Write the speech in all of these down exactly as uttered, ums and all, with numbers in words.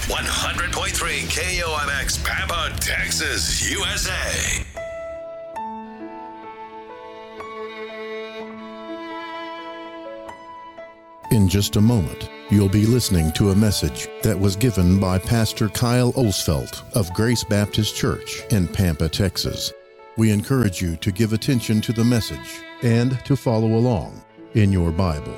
one hundred point three K O M X, Pampa, Texas, U S A. In just a moment, you'll be listening to a message that was given by Pastor Kyle Osfelt of Grace Baptist Church in Pampa, Texas. We encourage you to give attention to the message and to follow along in your Bible.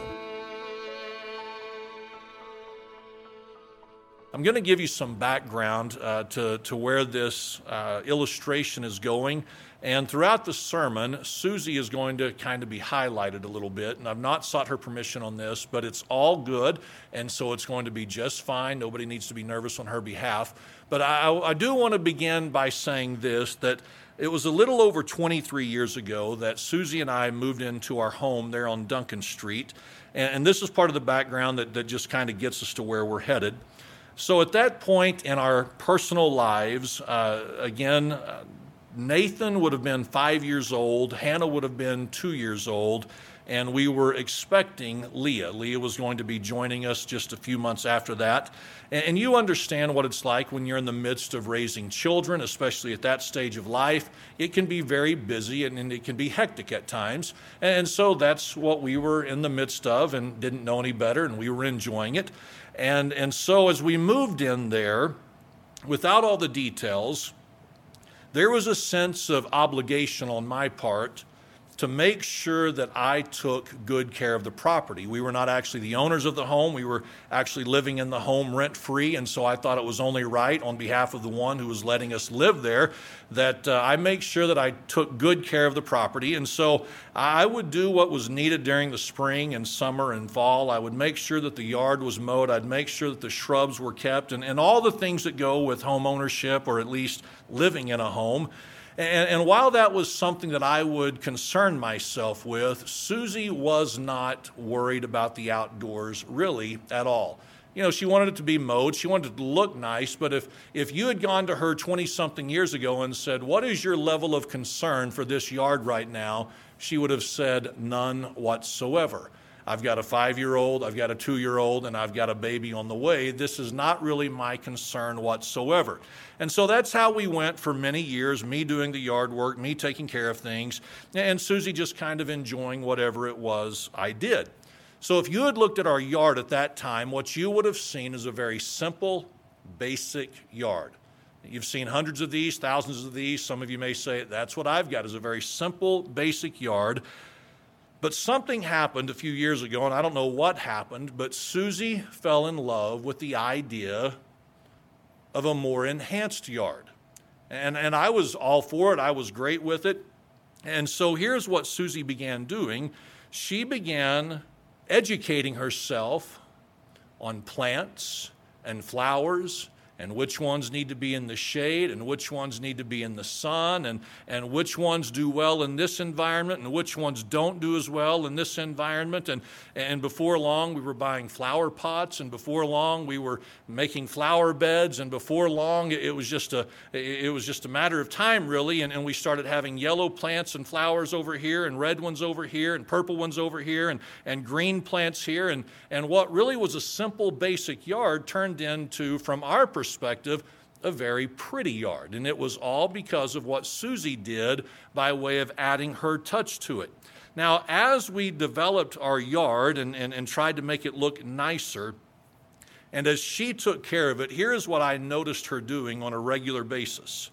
I'm going to give you some background uh, to, to where this uh, illustration is going. And throughout the sermon, Susie is going to kind of be highlighted a little bit. And I've not sought her permission on this, but it's all good. And so it's going to be just fine. Nobody needs to be nervous on her behalf. But I, I do want to begin by saying this, that it was a little over twenty-three years ago that Susie and I moved into our home there on Duncan Street. And, and this is part of the background that, that just kind of gets us to where we're headed. So at that point in our personal lives, uh, again, uh, Nathan would have been five years old, Hannah would have been two years old, and we were expecting Leah. Leah was going to be joining us just a few months after that. And, and you understand what it's like when you're in the midst of raising children, especially at that stage of life. It can be very busy and, and it can be hectic at times. And so that's what we were in the midst of and didn't know any better, and we were enjoying it. And and so as we moved in there, without all the details, there was a sense of obligation on my part to make sure that I took good care of the property. We were not actually the owners of the home. We were actually living in the home rent-free, and so I thought it was only right on behalf of the one who was letting us live there that uh, I make sure that I took good care of the property. And so I would do what was needed during the spring and summer and fall. I would make sure that the yard was mowed. I'd make sure that the shrubs were kept, and, and all the things that go with home ownership, or at least living in a home. And, and while that was something that I would concern myself with, Susie was not worried about the outdoors really at all. You know, she wanted it to be mowed. She wanted it to look nice. But if, if you had gone to her twenty-something years ago and said, what is your level of concern for this yard right now? She would have said, none whatsoever. I've got a five-year-old, I've got a two-year-old, and I've got a baby on the way. This is not really my concern whatsoever. And so that's how we went for many years, me doing the yard work, me taking care of things, and Susie just kind of enjoying whatever it was I did. So if you had looked at our yard at that time, what you would have seen is a very simple, basic yard. You've seen hundreds of these, thousands of these. Some of you may say, that's what I've got, is a very simple, basic yard. But something happened a few years ago, and I don't know what happened, but Susie fell in love with the idea of a more enhanced yard. And, and I was all for it. I was great with it. And so here's what Susie began doing. She began educating herself on plants and flowers, and which ones need to be in the shade, and which ones need to be in the sun, and, and which ones do well in this environment, and which ones don't do as well in this environment. And, and before long, we were buying flower pots, and before long, we were making flower beds, and before long, it was just a, it was just a matter of time, really, and, and we started having yellow plants and flowers over here, and red ones over here, and purple ones over here, and, and green plants here, and, and what really was a simple, basic yard turned into, from our perspective, perspective, a very pretty yard. And it was all because of what Susie did by way of adding her touch to it. Now, as we developed our yard and, and, and tried to make it look nicer, and as she took care of it, here's what I noticed her doing on a regular basis.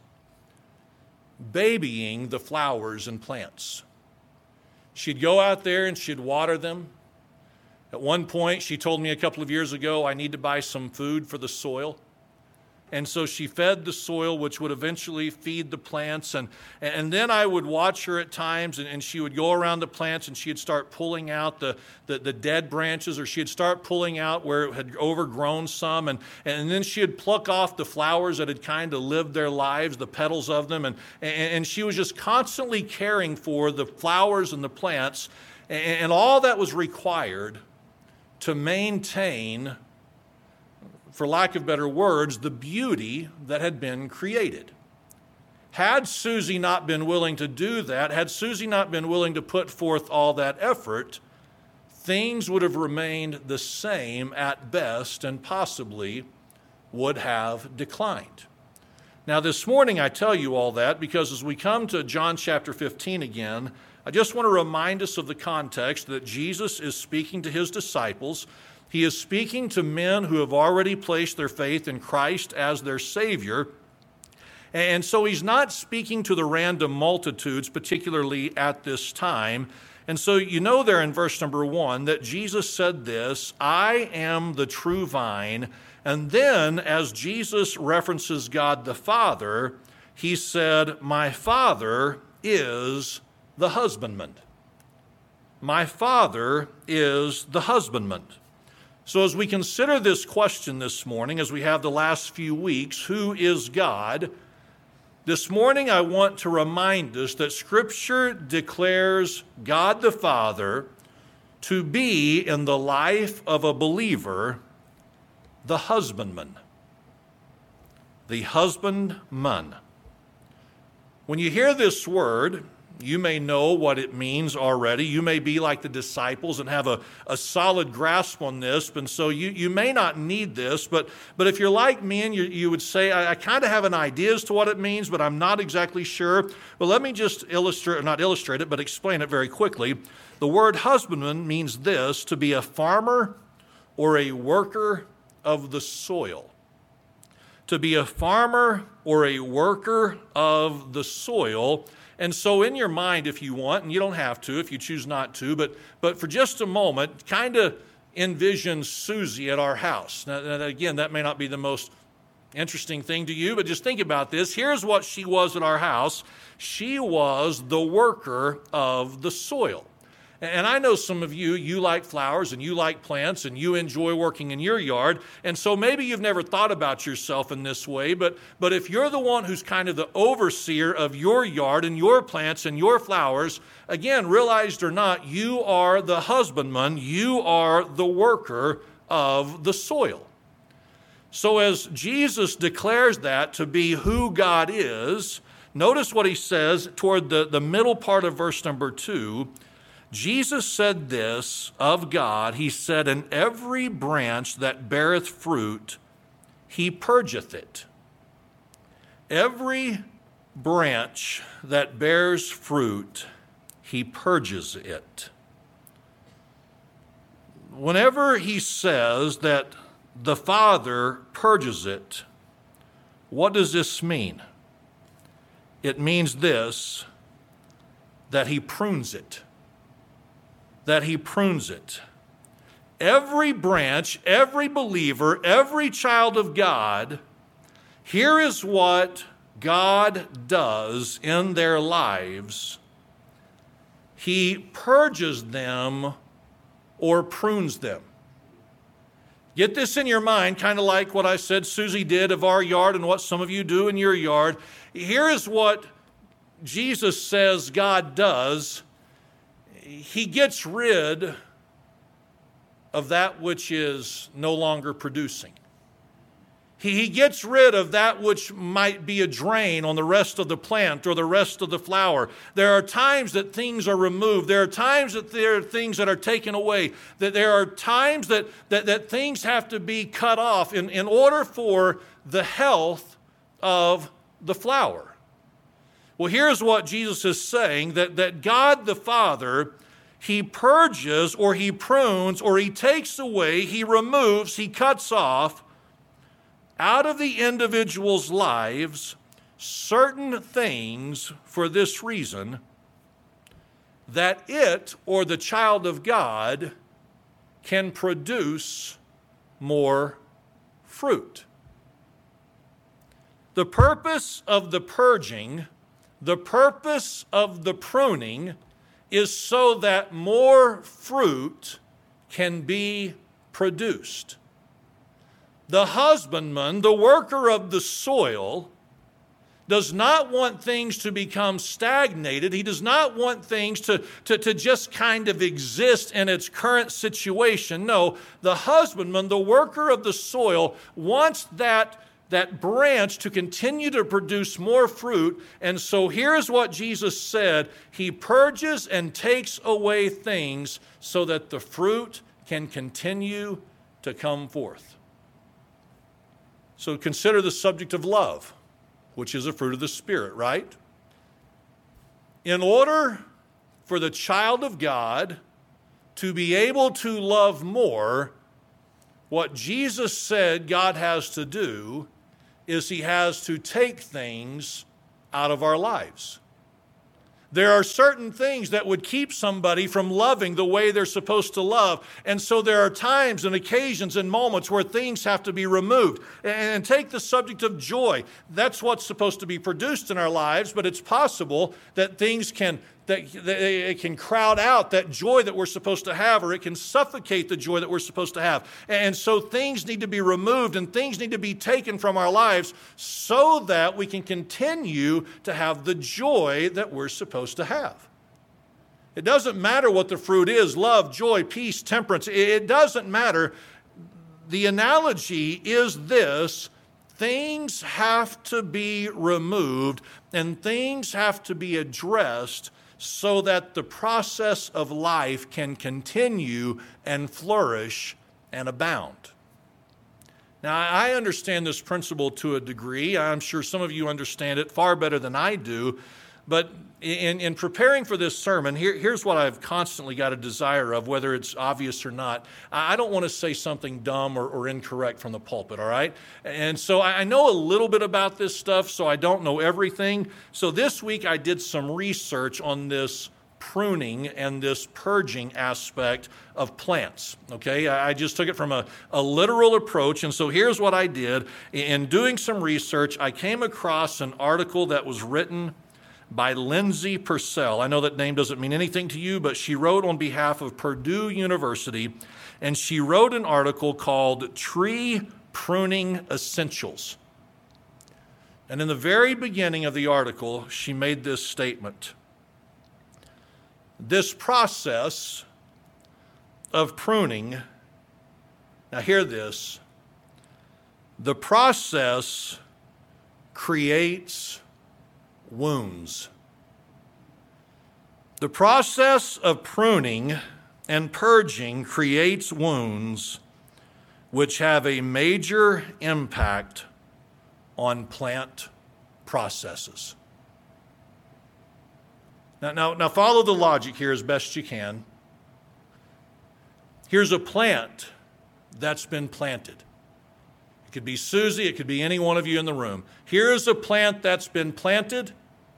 Babying the flowers and plants. She'd go out there and she'd water them. At one point, she told me a couple of years ago, I need to buy some food for the soil. And so she fed the soil, which would eventually feed the plants. And, and then I would watch her at times, and, and she would go around the plants, and she'd start pulling out the, the, the dead branches, or she'd start pulling out where it had overgrown some. And, and then she'd pluck off the flowers that had kind of lived their lives, the petals of them. And, and, and she was just constantly caring for the flowers and the plants, and, and all that was required to maintain, for lack of better words, the beauty that had been created. Had Susie not been willing to do that, had Susie not been willing to put forth all that effort, things would have remained the same at best and possibly would have declined. Now, this morning I tell you all that because as we come to John chapter fifteen again, I just want to remind us of the context that Jesus is speaking to his disciples. He is speaking to men who have already placed their faith in Christ as their Savior. And so he's not speaking to the random multitudes, particularly at this time. And so you know there in verse number one that Jesus said this, I am the true vine. And then as Jesus references God the Father, he said, my Father is the husbandman. My Father is the husbandman. So as we consider this question this morning, as we have the last few weeks, who is God? This morning I want to remind us that Scripture declares God the Father to be in the life of a believer the husbandman. The husbandman. When you hear this word, you may know what it means already. You may be like the disciples and have a, a solid grasp on this, and so you, you may not need this, but, but if you're like me and you, you would say, I, I kind of have an idea as to what it means, but I'm not exactly sure. Well, let me just illustrate, not illustrate it, but explain it very quickly. The word husbandman means this, to be a farmer or a worker of the soil. To be a farmer or a worker of the soil. And so in your mind, if you want, and you don't have to if you choose not to, but, but for just a moment, kind of envision Susie at our house. Now, now, again, that may not be the most interesting thing to you, but just think about this. Here's what she was at our house. She was the worker of the soil. And I know some of you, you like flowers and you like plants and you enjoy working in your yard. And so maybe you've never thought about yourself in this way, but, but if you're the one who's kind of the overseer of your yard and your plants and your flowers, again, realized or not, you are the husbandman, you are the worker of the soil. So as Jesus declares that to be who God is, notice what he says toward the, the middle part of verse number two. Jesus said this of God, he said, in every branch that beareth fruit, he purgeth it. Every branch that bears fruit, he purges it. Whenever he says that the Father purges it, what does this mean? It means this, that he prunes it. That he prunes it. Every branch, every believer, every child of God, here is what God does in their lives. He purges them or prunes them. Get this in your mind, kind of like what I said Susie did of our yard and what some of you do in your yard. Here is what Jesus says God does. He gets rid of that which is no longer producing. He, he gets rid of that which might be a drain on the rest of the plant or the rest of the flower. There are times that things are removed. There are times that there are things that are taken away. That there are times that, that, that things have to be cut off in, in order for the health of the flower. Well, here's what Jesus is saying, that, that God the Father, he purges or he prunes or he takes away, he removes, he cuts off out of the individual's lives certain things for this reason, that it or the child of God can produce more fruit. The purpose of the purging, the purpose of the pruning is so that more fruit can be produced. The husbandman, the worker of the soil, does not want things to become stagnated. He does not want things to, to, to just kind of exist in its current situation. No, the husbandman, the worker of the soil, wants that that branch to continue to produce more fruit. And so here's what Jesus said. He purges and takes away things so that the fruit can continue to come forth. So consider the subject of love, which is a fruit of the Spirit, right? In order for the child of God to be able to love more, what Jesus said God has to do is he has to take things out of our lives. There are certain things that would keep somebody from loving the way they're supposed to love. And so there are times and occasions and moments where things have to be removed. And take the subject of joy. That's what's supposed to be produced in our lives, but it's possible that things can that it can crowd out that joy that we're supposed to have, or it can suffocate the joy that we're supposed to have. And so things need to be removed and things need to be taken from our lives so that we can continue to have the joy that we're supposed to have. It doesn't matter what the fruit is, love, joy, peace, temperance. It doesn't matter. The analogy is this: things have to be removed and things have to be addressed so that the process of life can continue and flourish and abound. Now, I understand this principle to a degree. I'm sure some of you understand it far better than I do. But in, in preparing for this sermon, here, here's what I've constantly got a desire of, whether it's obvious or not. I don't want to say something dumb or, or incorrect from the pulpit, all right? And so I know a little bit about this stuff, so I don't know everything. So this week I did some research on this pruning and this purging aspect of plants, okay? I just took it from a, a literal approach, and so here's what I did. In doing some research, I came across an article that was written by Lindsay Purcell. I know that name doesn't mean anything to you, but she wrote on behalf of Purdue University, and she wrote an article called Tree Pruning Essentials. And in the very beginning of the article, she made this statement: this process of pruning, now hear this, the process creates wounds. The process of pruning and purging creates wounds which have a major impact on plant processes. Now, now, now follow the logic here as best you can. Here's a plant that's been planted. It could be Susie, it could be any one of you in the room. Here's a plant that's been planted.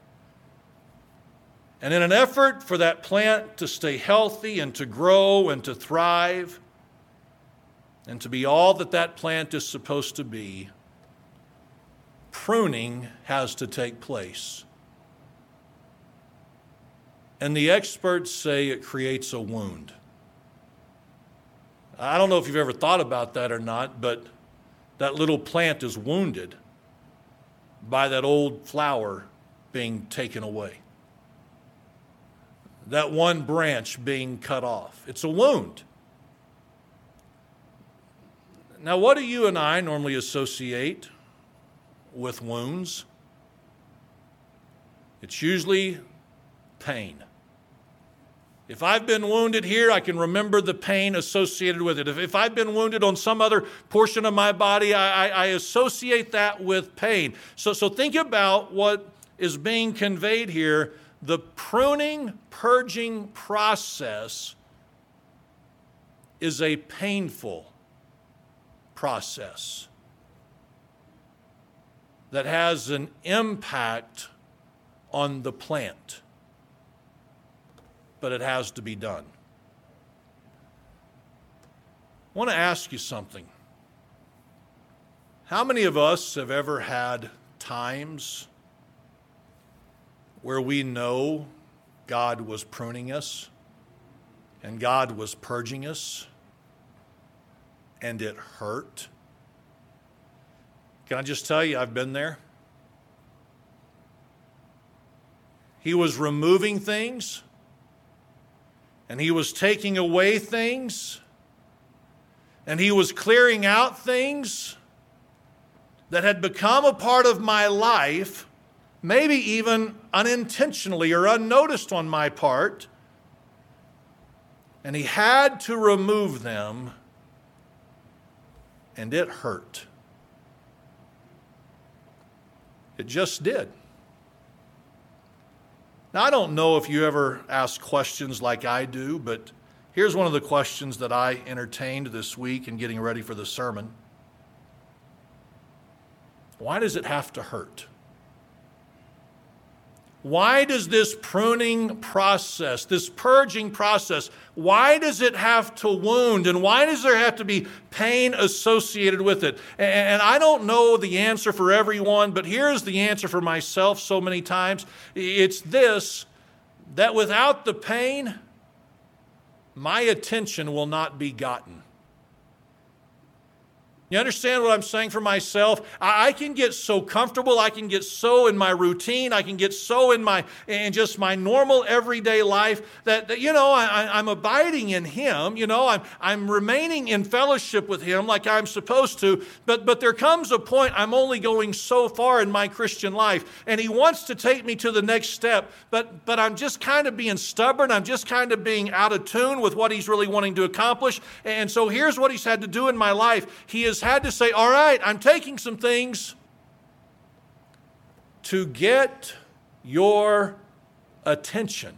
And in an effort for that plant to stay healthy and to grow and to thrive and to be all that that plant is supposed to be, pruning has to take place. And the experts say it creates a wound. I don't know if you've ever thought about that or not, but that little plant is wounded by that old flower being taken away. That one branch being cut off. It's a wound. Now, what do you and I normally associate with wounds? It's usually pain. If I've been wounded here, I can remember the pain associated with it. If, if I've been wounded on some other portion of my body, I, I, I associate that with pain. So, so think about what is being conveyed here. The pruning, purging process is a painful process that has an impact on the plant, but it has to be done. I want to ask you something. How many of us have ever had times where we know God was pruning us and God was purging us and it hurt? Can I just tell you, I've been there. He was removing things and he was taking away things and he was clearing out things that had become a part of my life, maybe even unintentionally or unnoticed on my part, and he had to remove them, and it hurt. It just did. Now, I don't know if you ever ask questions like I do, but here's one of the questions that I entertained this week in getting ready for the sermon. Why does it have to hurt? Why does this pruning process, this purging process, why does it have to wound? And why does there have to be pain associated with it? And I don't know the answer for everyone, but here's the answer for myself so many times. It's this, that without the pain, my attention will not be gotten. You understand what I'm saying for myself? I can get so comfortable, I can get so in my routine, I can get so in my in just my normal everyday life that, that you know, I, I'm abiding in Him, you know, I'm I'm remaining in fellowship with Him like I'm supposed to, but but there comes a point I'm only going so far in my Christian life, and He wants to take me to the next step, but but I'm just kind of being stubborn, I'm just kind of being out of tune with what He's really wanting to accomplish, and so here's what He's had to do in my life. He has had to say, all right, I'm taking some things to get your attention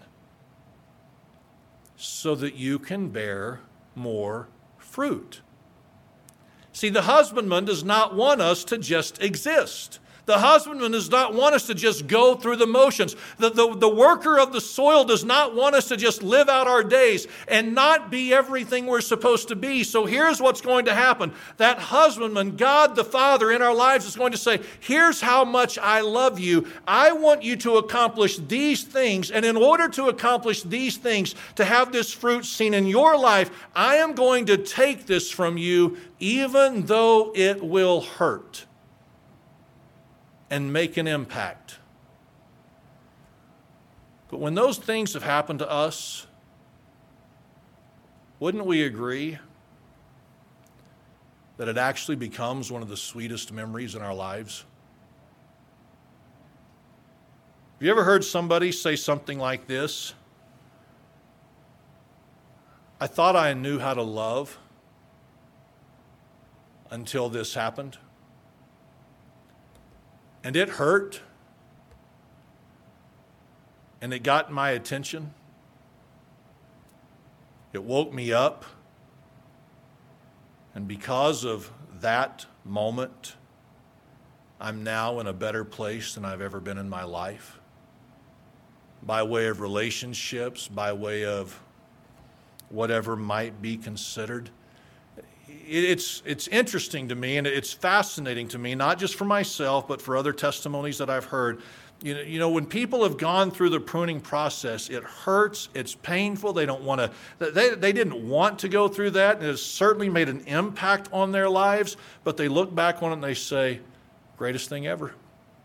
so that you can bear more fruit. See, the husbandman does not want us to just exist. The husbandman does not want us to just go through the motions. The, the, the worker of the soil does not want us to just live out our days and not be everything we're supposed to be. So here's what's going to happen. That husbandman, God the Father in our lives, is going to say, here's how much I love you. I want you to accomplish these things. And in order to accomplish these things, to have this fruit seen in your life, I am going to take this from you, even though it will hurt and make an impact. But when those things have happened to us, wouldn't we agree that it actually becomes one of the sweetest memories in our lives? Have you ever heard somebody say something like this? I thought I knew how to love until this happened. And it hurt, and it got my attention. It woke me up, and because of that moment, I'm now in a better place than I've ever been in my life. By way of relationships, by way of whatever might be considered. It's, it's interesting to me, and it's fascinating to me, not just for myself, but for other testimonies that I've heard. You know, you know, when people have gone through the pruning process, it hurts, it's painful, they don't want to, they, they didn't want to go through that, and it has certainly made an impact on their lives, but they look back on it and they say, greatest thing ever.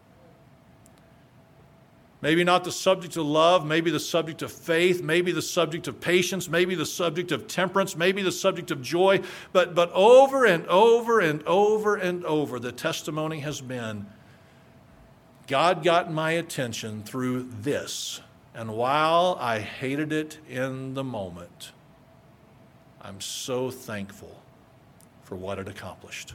Maybe not the subject of love, maybe the subject of faith, maybe the subject of patience, maybe the subject of temperance, maybe the subject of joy. But, but over and over and over and over, the testimony has been, God got my attention through this. And while I hated it in the moment, I'm so thankful for what it accomplished.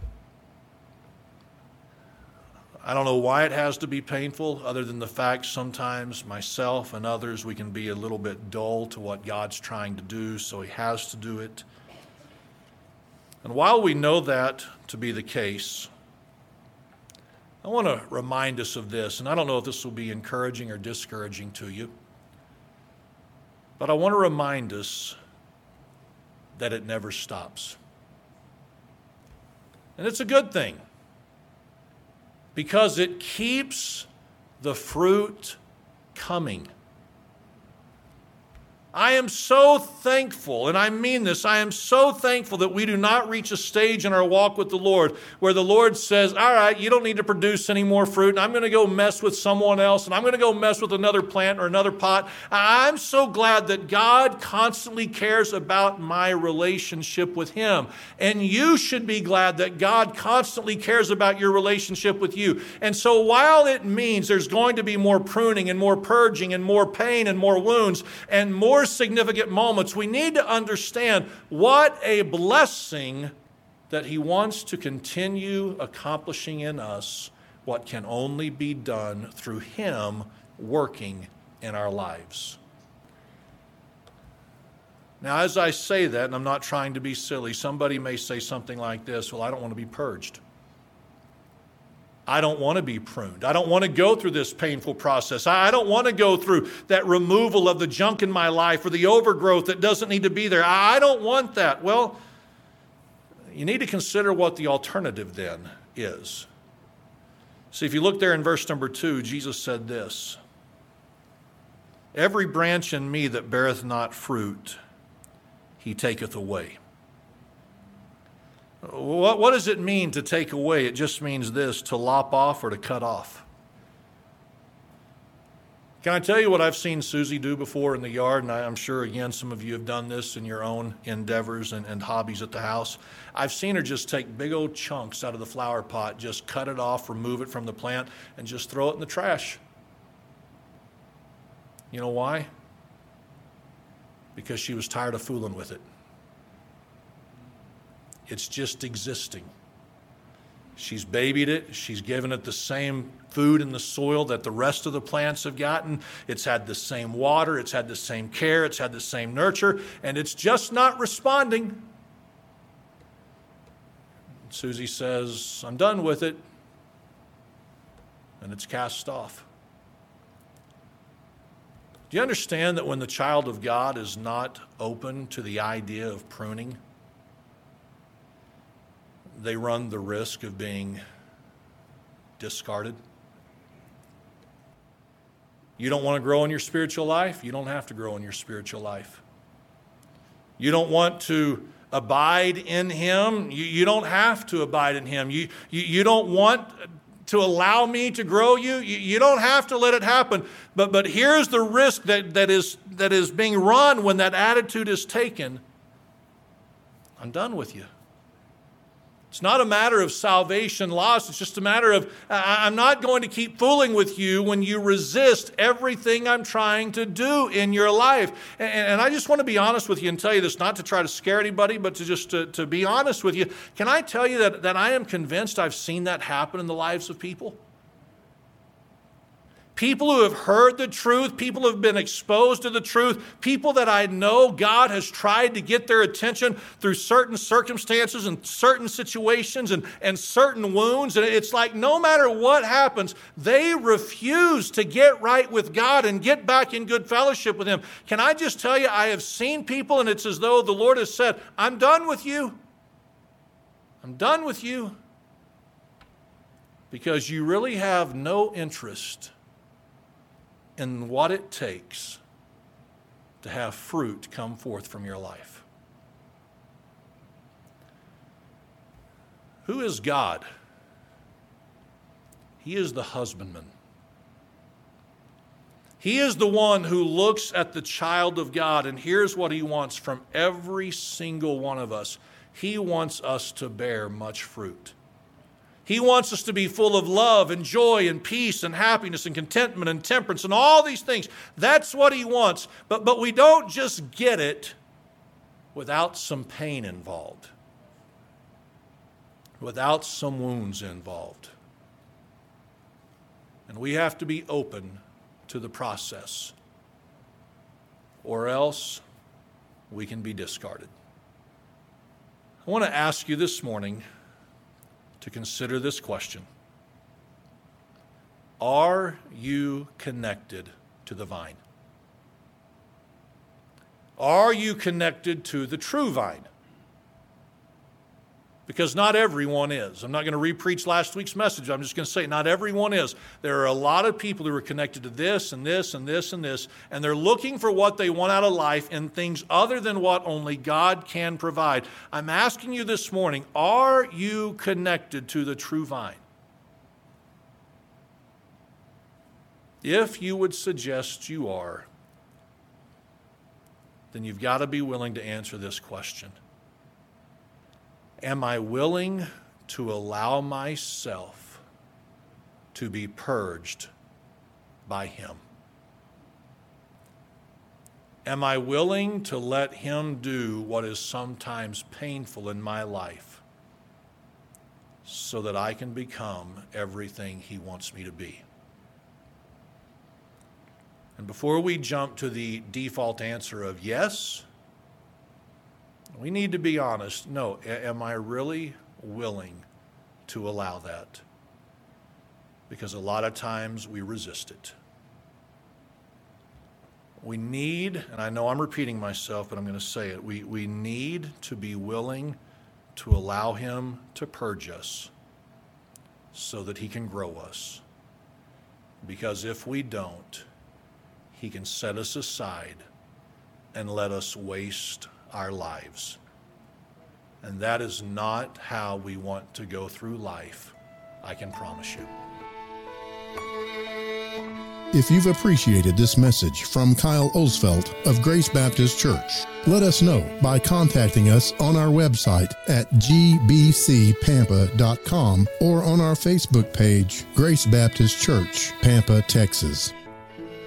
I don't know why it has to be painful, other than the fact sometimes myself and others, we can be a little bit dull to what God's trying to do, so He has to do it. And while we know that to be the case, I want to remind us of this, and I don't know if this will be encouraging or discouraging to you, but I want to remind us that it never stops. And it's a good thing, because it keeps the fruit coming. I am so thankful, and I mean this, I am so thankful that we do not reach a stage in our walk with the Lord where the Lord says, all right, you don't need to produce any more fruit, and I'm going to go mess with someone else, and I'm going to go mess with another plant or another pot. I'm so glad that God constantly cares about my relationship with Him. And you should be glad that God constantly cares about your relationship with you. And so while it means there's going to be more pruning and more purging and more pain and more wounds and more significant moments, we need to understand what a blessing that He wants to continue accomplishing in us what can only be done through Him working in our lives. Now, as I say that, and I'm not trying to be silly, somebody may say something like this, well, I don't want to be purged. I don't want to be pruned. I don't want to go through this painful process. I don't want to go through that removal of the junk in my life or the overgrowth that doesn't need to be there. I don't want that. Well, you need to consider what the alternative then is. See, if you look there in verse number two, Jesus said this, "Every branch in me that beareth not fruit, He taketh away." What, what does it mean to take away? It just means this, to lop off or to cut off. Can I tell you what I've seen Susie do before in the yard? And I'm sure, again, some of you have done this in your own endeavors and, and hobbies at the house. I've seen her just take big old chunks out of the flower pot, just cut it off, remove it from the plant, and just throw it in the trash. You know why? Because she was tired of fooling with it. It's just existing. She's babied it. She's given it the same food in the soil that the rest of the plants have gotten. It's had the same water. It's had the same care. It's had the same nurture. And it's just not responding. Susie says, I'm done with it. And it's cast off. Do you understand that when the child of God is not open to the idea of pruning, they run the risk of being discarded? You don't want to grow in your spiritual life? You don't have to grow in your spiritual life. You don't want to abide in Him? You, you don't have to abide in Him. You, you, you don't want to allow me to grow you? You, you don't have to let it happen. But, but here's the risk that, that, is, that is being run when that attitude is taken. I'm done with you. It's not a matter of salvation lost. It's just a matter of, I'm not going to keep fooling with you when you resist everything I'm trying to do in your life. And, and I just want to be honest with you and tell you this, not to try to scare anybody, but to just to, to be honest with you. Can I tell you that, that I am convinced I've seen that happen in the lives of people? People who have heard the truth, people who have been exposed to the truth, people that I know God has tried to get their attention through certain circumstances and certain situations and, and certain wounds. And it's like no matter what happens, they refuse to get right with God and get back in good fellowship with Him. Can I just tell you, I have seen people and it's as though the Lord has said, I'm done with you. I'm done with you. Because you really have no interest in what it takes to have fruit come forth from your life. Who is God? He is the husbandman. He is the one who looks at the child of God, and here's what He wants from every single one of us. He wants us to bear much fruit. He wants us to be full of love and joy and peace and happiness and contentment and temperance and all these things. That's what He wants. But, but we don't just get it without some pain involved, without some wounds involved. And we have to be open to the process, or else we can be discarded. I want to ask you this morning to consider this question. Are you connected to the vine? Are you connected to the true vine? Because not everyone is. I'm not going to re-preach last week's message. I'm just going to say not everyone is. There are a lot of people who are connected to this and this and this and this, and they're looking for what they want out of life in things other than what only God can provide. I'm asking you this morning, are you connected to the true vine? If you would suggest you are, then you've got to be willing to answer this question. Am I willing to allow myself to be purged by Him? Am I willing to let Him do what is sometimes painful in my life so that I can become everything he wants me to be. And before we jump to the default answer of yes, we need to be honest. No, a- am I really willing to allow that? Because a lot of times we resist it. We need, and I know I'm repeating myself, but I'm going to say it, we, we need to be willing to allow him to purge us so that he can grow us. Because if we don't, he can set us aside and let us waste our lives. And that is not how we want to go through life, I can promise you. If you've appreciated this message from Kyle Osfelt of Grace Baptist Church, let us know by contacting us on our website at g b c pampa dot com or on our Facebook page, Grace Baptist Church, Pampa, Texas.